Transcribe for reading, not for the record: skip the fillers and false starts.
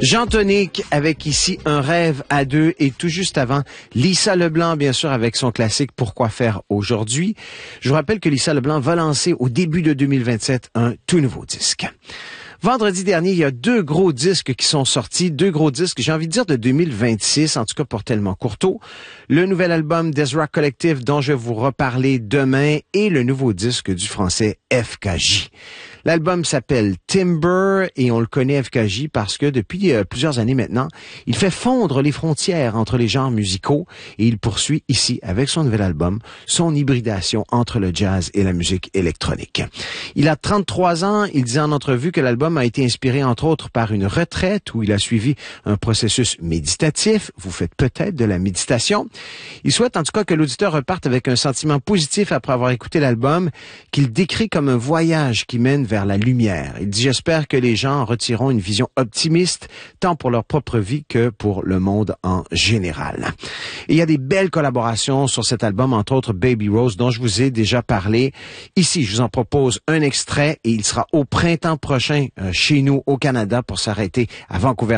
Jean Tonique avec ici Un rêve à deux et tout juste avant, Lisa Leblanc, bien sûr, avec son classique Pourquoi faire aujourd'hui. Je vous rappelle que Lisa Leblanc va lancer au début de 2027 un tout nouveau disque. Vendredi dernier, il y a deux gros disques qui sont sortis, deux gros disques, j'ai envie de dire de 2026, en tout cas pour Tellement Courteau. Le nouvel album Des Rock Collective dont je vais vous reparler demain et le nouveau disque du français FKJ. L'album s'appelle Timber et on le connaît FKJ parce que depuis plusieurs années maintenant, il fait fondre les frontières entre les genres musicaux et il poursuit ici, avec son nouvel album, son hybridation entre le jazz et la musique électronique. Il a 33 ans, il disait en entrevue que l'album a été inspiré entre autres par une retraite où il a suivi un processus méditatif. Vous faites peut-être de la méditation. Il souhaite en tout cas que l'auditeur reparte avec un sentiment positif après avoir écouté l'album qu'il décrit comme un voyage qui mène vers la lumière. Il dit « J'espère que les gens en retireront une vision optimiste, tant pour leur propre vie que pour le monde en général. » Et il y a des belles collaborations sur cet album, entre autres Baby Rose, dont je vous ai déjà parlé. Ici, je vous en propose un extrait et il sera au printemps prochain chez nous au Canada pour s'arrêter à Vancouver.